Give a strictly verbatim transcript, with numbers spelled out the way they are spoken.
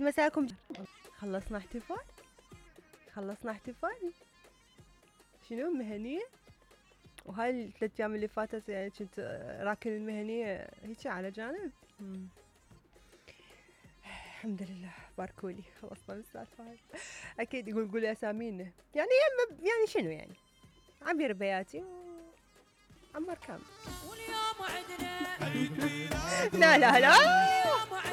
مساكم. خلصنا احتفال خلصنا احتفال شنو مهنية. وهاي الثلاث ايام اللي فاتت يعني كنت راكن المهنية هيك على جانب. مم. الحمد لله باركولي خلصنا من السالفة هاي. اكيد يقول قولي اسامينا يعني يعني شنو يعني عبير بياتي وعمر كامل. واليوم عدنا لا لا لا